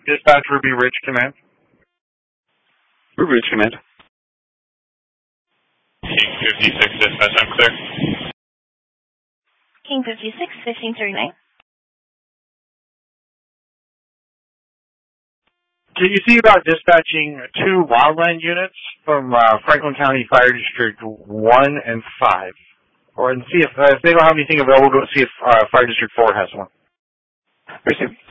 Dispatch Ruby Ridge Command. Ruby Ridge Command. King 56, dispatch, I'm clear. King 56, 1539. Can you see about dispatching 2 wildland units from Franklin County Fire District 1 and 5? Or and see if they don't have anything available, go see if Fire District 4 has one. Receive.